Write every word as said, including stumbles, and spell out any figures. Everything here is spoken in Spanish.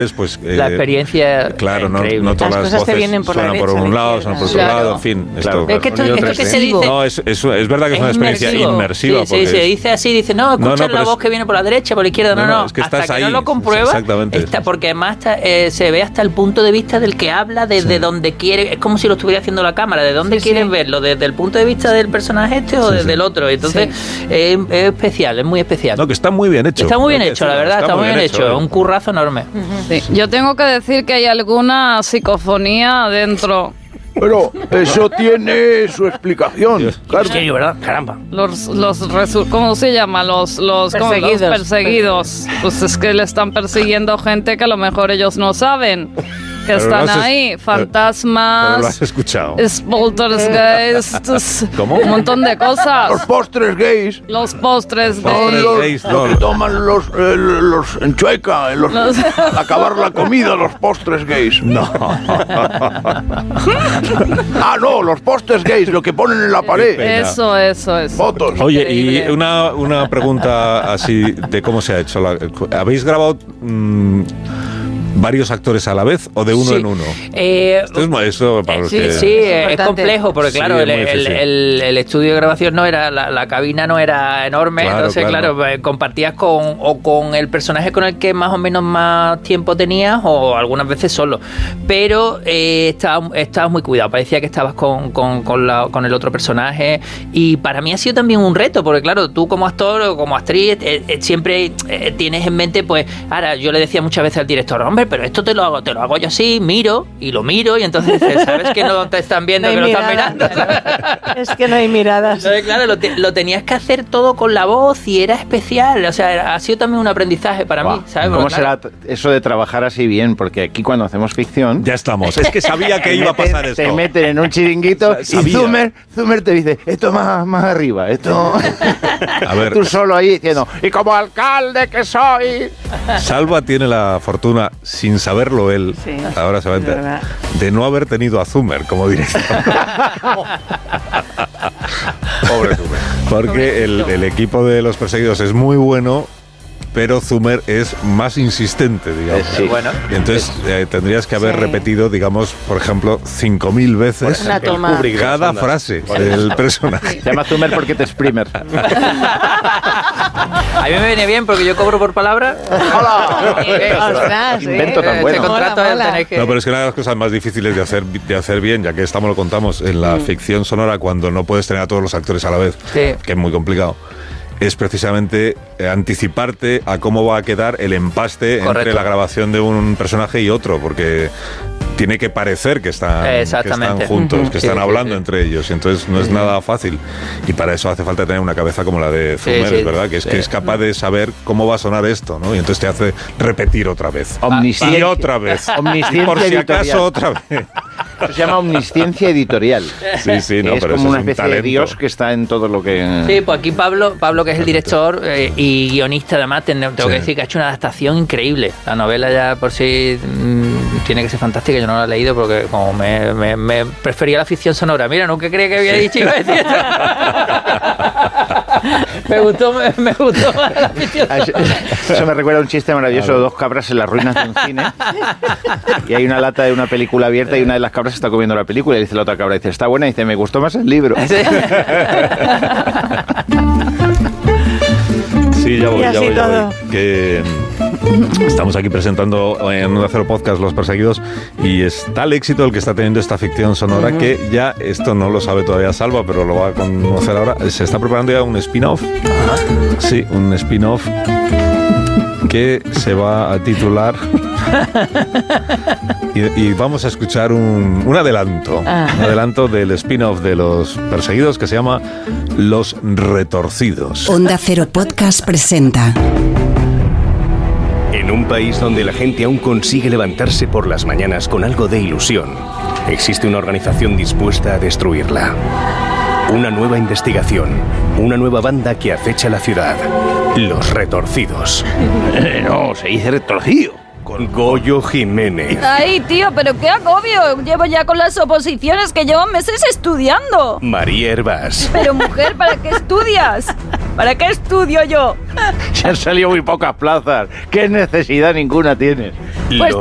pues eh, la experiencia claro, no, no todas las, las cosas voces te vienen por suenan la por derecha, un la lado, izquierda. suenan por otro Claro. lado, en fin. Claro. Esto, Es que esto, esto que se dice... No, es, es, es verdad que es, es una experiencia inmersivo. inmersiva. Sí, sí, se dice así, dice, no, escuchas no, no, la voz es, que viene por la derecha, por la izquierda, no, no, no es que hasta que ahí. no lo compruebas, Exactamente. Está, porque además está, eh, se ve hasta el punto de vista del que habla, desde sí. donde quiere, es como si lo estuviera haciendo la cámara, de dónde sí, quieren sí. verlo, desde el punto de vista del personaje este o sí, desde sí. el otro, entonces sí. eh, es especial, es muy especial. No, que está muy bien hecho. Está muy bien hecho, la verdad, está, está muy bien hecho, hecho. un currazo enorme. Uh-huh. Sí. Yo tengo que decir que hay alguna psicofonía dentro. Pero eso tiene su explicación. Claro. Sí, ¿verdad? Caramba. Los, los resu- ¿cómo se llama? Los, los, perseguidos. los perseguidos. Pues es que le están persiguiendo gente que a lo mejor ellos no saben. Que pero están ahí, es, fantasmas. Pero lo has escuchado. Poltergeists. ¿Cómo? Un montón de cosas. Los postres gays. Los postres gays. Los, gays no. Los que toman los, eh, los en chueca, los, los... al acabar la comida, los postres gays. No. Ah, no, los postres gays, lo que ponen en la pared. Eso, eso, eso. Fotos. Oye, y una, una pregunta así de cómo se ha hecho. La, ¿habéis grabado mmm, varios actores a la vez o de uno sí. en uno? Eh, Esto es eso para los sí, que... sí, es, es complejo porque claro, sí, el, el, el, el estudio de grabación no era, la, la cabina no era enorme, claro, entonces claro, claro compartías con o con el personaje con el que más o menos más tiempo tenías o algunas veces solo, pero eh, estabas estaba muy cuidado, parecía que estabas con, con, con, la, con el otro personaje y para mí ha sido también un reto porque claro, tú como actor o como actriz eh, eh, siempre eh, tienes en mente, pues ahora yo le decía muchas veces al director, hombre, pero esto te lo hago, te lo hago yo así, miro y lo miro y entonces dices, ¿sabes que no te están viendo, no que mirada, lo están mirando? Es que no hay miradas. Entonces, claro, lo, te, lo tenías que hacer todo con la voz y era especial, o sea, era, ha sido también un aprendizaje para wow. mí, ¿sabes? ¿Cómo Porque, será claro, eso de trabajar así bien? Porque aquí cuando hacemos ficción... Ya estamos, es que sabía que iba a pasar esto. Te meten en un chiringuito y Zumer, Zumer te dice, esto más, más arriba, esto... A ver, tú solo ahí diciendo, y como alcalde que soy... Salva tiene la fortuna, sin saberlo él, sí, ahora se va a enterar, de no haber tenido a Zumer como director. Pobre Zumer. Porque el, el equipo de Los Perseguidos es muy bueno, pero Zumer es más insistente, digamos. Sí. Bueno, y entonces eh, tendrías que haber sí. repetido, digamos, por ejemplo, cinco mil veces una toma. cada frase del personaje. Se llama Zumer porque te exprimer. A mí me viene bien porque yo cobro por palabra. ¡Hola! ¡Ostras! Invento tan bueno. Este contrato mola, mola. que... No, pero es que una de las cosas más difíciles de hacer, de hacer bien, ya que estamos lo contamos, en la mm. ficción sonora, cuando no puedes tener a todos los actores a la vez, sí. que es muy complicado, es precisamente anticiparte a cómo va a quedar el empaste Correcto. entre la grabación de un personaje y otro, porque tiene que parecer que están, que están juntos, uh-huh. que están sí, hablando sí, sí. entre ellos, entonces no es uh-huh. nada fácil, y para eso hace falta tener una cabeza como la de Zumer, sí, sí, ¿verdad? Que es, sí. que es capaz de saber cómo va a sonar esto, ¿no? Y entonces te hace repetir otra vez. Omnisciencia. Y otra vez. Omnisciencia y por si editorial. acaso otra vez. Eso se llama omnisciencia editorial. Sí, sí, no, es pero como eso una es un especie de talento. Dios que está en todo lo que... Sí, pues aquí Pablo, Pablo que es el director eh, y guionista además, tengo sí. que decir que ha hecho una adaptación increíble. La novela ya por sí mmm, tiene que ser fantástica, yo no la he leído porque como me, me, me prefería la ficción sonora. Mira, nunca creía que había dicho iba a decir esto. me gustó, me, me gustó más la ficción sonora. Eso me recuerda a un chiste maravilloso de dos cabras en las ruinas de un cine y hay una lata de una película abierta y una de las cabras está comiendo la película y dice la otra cabra, dice, está buena, y dice, me gustó más el libro. Sí, sí ya voy, y ya así voy, ya todo. voy. Que estamos aquí presentando en Onda Cero Podcast Los Perseguidos y es tal éxito el que está teniendo esta ficción sonora uh-huh. que ya, esto no lo sabe todavía Salva, pero lo va a conocer ahora, se está preparando ya un spin-off. Uh-huh. Sí, un spin-off que se va a titular y, y vamos a escuchar un, un adelanto, ah. un adelanto del spin-off de Los Perseguidos que se llama Los Retorcidos. Onda Cero Podcast presenta. En un país donde la gente aún consigue levantarse por las mañanas con algo de ilusión, existe una organización dispuesta a destruirla. Una nueva investigación, una nueva banda que acecha la ciudad. Los Retorcidos. Eh, no, se dice retorcido. con Goyo Jiménez. Ay, tío, pero qué agobio. Llevo ya con las oposiciones que llevo meses estudiando. María Hervás. Pero mujer, ¿para qué estudias? ¿Para qué estudio yo? Se han salido muy pocas plazas. ¿Qué necesidad ninguna tienes? Pues